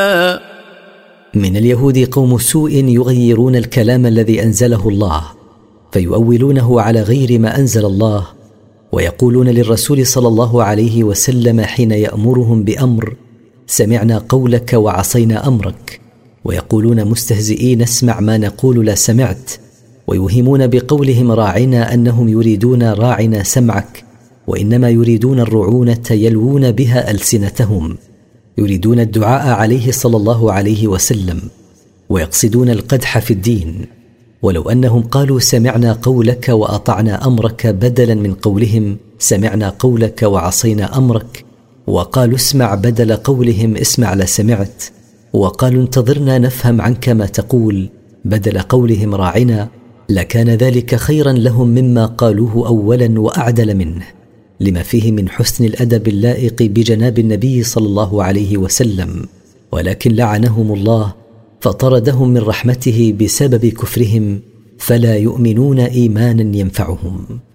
من اليهود قوم سوء يغيرون الكلام الذي أنزله الله فيؤولونه على غير ما أنزل الله، ويقولون للرسول صلى الله عليه وسلم حين يأمرهم بأمر: سمعنا قولك وعصينا أمرك، ويقولون مستهزئين: اسمع ما نقول لا سمعت. ويوهمون بقولهم راعنا أنهم يريدون راعنا سمعك، وإنما يريدون الرعونة يلوون بها ألسنتهم، يريدون الدعاء عليه صلى الله عليه وسلم، ويقصدون القدح في الدين. ولو أنهم قالوا سمعنا قولك وأطعنا أمرك بدلا من قولهم سمعنا قولك وعصينا أمرك، وقالوا اسمع بدل قولهم اسمع لسمعت، وقالوا انتظرنا نفهم عنك ما تقول بدل قولهم راعنا، لكان ذلك خيرا لهم مما قالوه أولا وأعدل منه، لما فيه من حسن الأدب اللائق بجناب النبي صلى الله عليه وسلم. ولكن لعنهم الله فطردهم من رحمته بسبب كفرهم، فلا يؤمنون إيمانا ينفعهم.